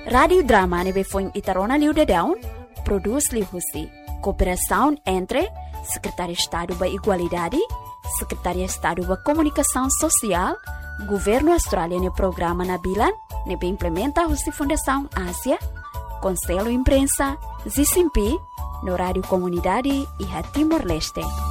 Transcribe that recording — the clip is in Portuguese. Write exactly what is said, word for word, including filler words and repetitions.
Radio Drama nebe foi Itarona Liu de Down, produz Liu Husi. Cooperação entre Secretaria de Estado da Igualdade, Secretaria de Estado da Comunicação Social, Governo Australiano e Programa Nabilan, nebe implementa a Fundação Ásia, Conselho Imprensa, Z C M P, no Rádio Comunidade e a Timor-Leste.